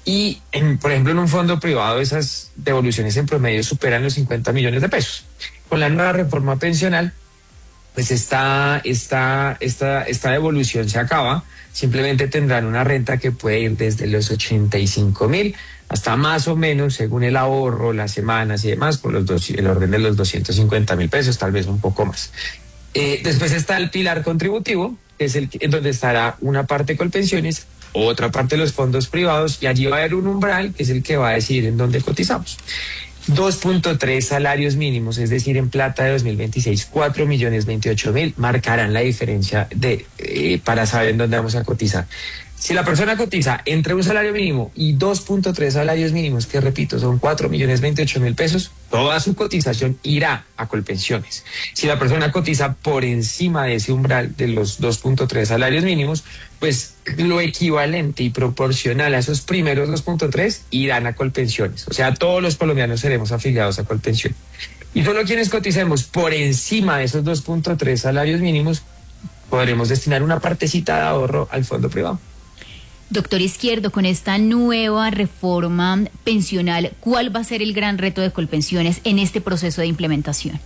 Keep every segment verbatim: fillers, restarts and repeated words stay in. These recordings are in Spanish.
Y, en, por ejemplo, en un fondo privado esas devoluciones en promedio superan los cincuenta millones de pesos. Con la nueva reforma pensional, pues esta, esta, esta, esta devolución se acaba. Simplemente tendrán una renta que puede ir desde los ochenta y cinco mil hasta más o menos, según el ahorro, las semanas y demás, por los dos, el orden de los doscientos cincuenta mil pesos, tal vez un poco más. Eh, después está el pilar contributivo, que es el en donde estará una parte con pensiones, otra parte de los fondos privados, y allí va a haber un umbral que es el que va a decidir en dónde cotizamos. dos punto tres salarios mínimos, es decir, en plata de dos mil veintiséis, cuatro millones veintiocho mil, marcarán la diferencia de eh, para saber en dónde vamos a cotizar. Si la persona cotiza entre un salario mínimo y dos punto tres salarios mínimos, que repito, son cuatro millones veintiocho mil pesos, toda su cotización irá a Colpensiones. Si la persona cotiza por encima de ese umbral de los dos punto tres salarios mínimos, pues lo equivalente y proporcional a esos primeros dos punto tres irán a Colpensiones. O sea, todos los colombianos seremos afiliados a Colpensiones. Y solo quienes coticemos por encima de esos dos punto tres salarios mínimos, podremos destinar una partecita de ahorro al fondo privado. Doctor Izquierdo, con esta nueva reforma pensional, ¿cuál va a ser el gran reto de Colpensiones en este proceso de implementación?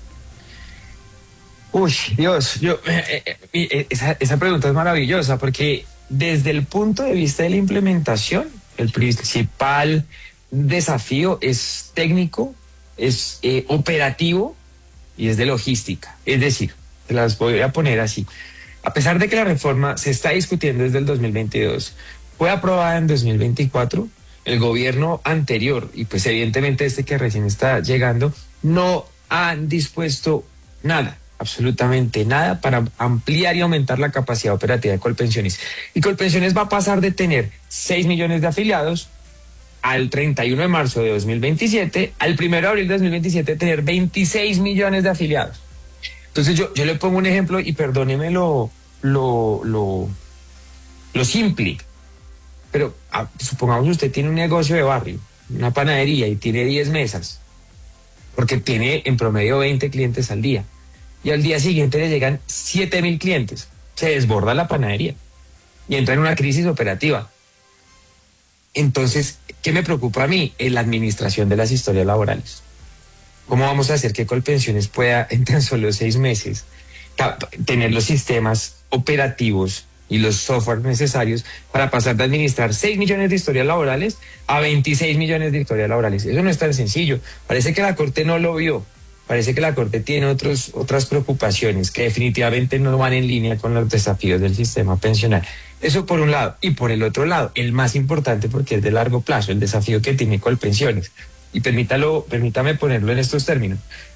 Uy, Dios, yo, eh, eh, eh, esa, esa pregunta es maravillosa porque desde el punto de vista de la implementación, el principal desafío es técnico, es eh, operativo y es de logística. Es decir, se las voy a poner así. A pesar de que la reforma se está discutiendo desde el dos mil veintidós, fue aprobada en dos mil veinticuatro, el gobierno anterior, y pues evidentemente este que recién está llegando, no han dispuesto nada, absolutamente nada, para ampliar y aumentar la capacidad operativa de Colpensiones. Y Colpensiones va a pasar de tener seis millones de afiliados al treinta y uno de marzo de dos mil veintisiete, al primero de abril de dos mil veintisiete tener veintiséis millones de afiliados. Entonces yo, yo le pongo un ejemplo y perdóneme lo, lo, lo, lo simple, pero ah, supongamos usted tiene un negocio de barrio, una panadería y tiene diez mesas, porque tiene en promedio veinte clientes al día, y al día siguiente le llegan siete mil clientes, se desborda la panadería y entra en una crisis operativa. Entonces, ¿qué me preocupa a mí? En la administración de las historias laborales. ¿Cómo vamos a hacer que Colpensiones pueda en tan solo seis meses tener los sistemas operativos y los software necesarios para pasar de administrar seis millones de historias laborales a veintiséis millones de historias laborales? Eso no es tan sencillo. Parece que la Corte no lo vio. Parece que la Corte tiene otros, otras preocupaciones que definitivamente no van en línea con los desafíos del sistema pensional. Eso por un lado. Y por el otro lado, el más importante porque es de largo plazo, el desafío que tiene Colpensiones. Y permítalo, permítame ponerlo en estos términos.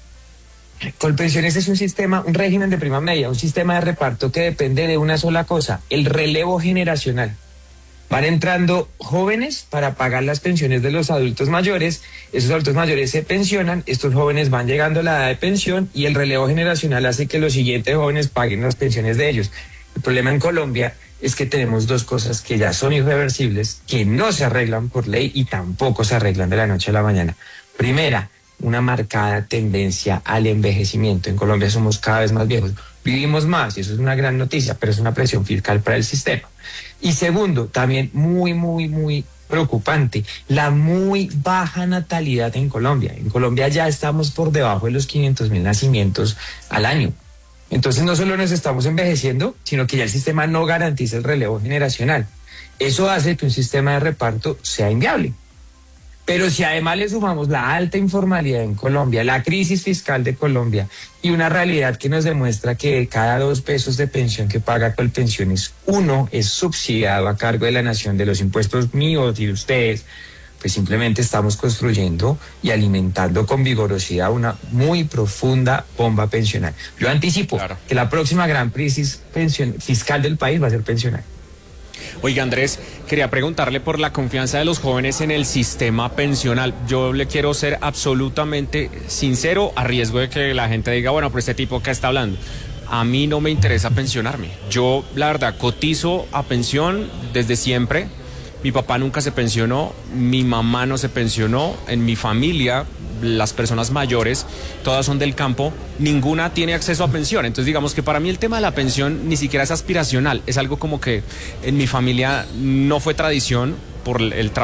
Colpensiones es un sistema, un régimen de prima media, un sistema de reparto que depende de una sola cosa, el relevo generacional. Van entrando jóvenes para pagar las pensiones de los adultos mayores, esos adultos mayores se pensionan, estos jóvenes van llegando a la edad de pensión y el relevo generacional hace que los siguientes jóvenes paguen las pensiones de ellos. El problema en Colombia es que tenemos dos cosas que ya son irreversibles, que no se arreglan por ley y tampoco se arreglan de la noche a la mañana. Primera, una marcada tendencia al envejecimiento. En Colombia somos cada vez más viejos, vivimos más y eso es una gran noticia, pero es una presión fiscal para el sistema. Y segundo, también muy, muy, muy preocupante, la muy baja natalidad en Colombia. En Colombia ya estamos por debajo de los quinientos mil nacimientos al año. Entonces no solo nos estamos envejeciendo, sino que ya el sistema no garantiza el relevo generacional. Eso hace que un sistema de reparto sea inviable. Pero si además le sumamos la alta informalidad en Colombia, la crisis fiscal de Colombia y una realidad que nos demuestra que de cada dos pesos de pensión que paga Colpensiones, uno es subsidiado a cargo de la nación, de los impuestos míos y de ustedes, pues simplemente estamos construyendo y alimentando con vigorosidad una muy profunda bomba pensional. Yo anticipo claro. que la próxima gran crisis pension, fiscal del país va a ser pensional. Oiga, Andrés, quería preguntarle por la confianza de los jóvenes en el sistema pensional. Yo le quiero ser absolutamente sincero, a riesgo de que la gente diga, bueno, pero este tipo ¿qué está hablando? A mí no me interesa pensionarme. Yo, la verdad, cotizo a pensión desde siempre. Mi papá nunca se pensionó, mi mamá no se pensionó, en mi familia las personas mayores, todas son del campo, ninguna tiene acceso a pensión. Entonces digamos que para mí el tema de la pensión ni siquiera es aspiracional, es algo como que en mi familia no fue tradición por el trabajo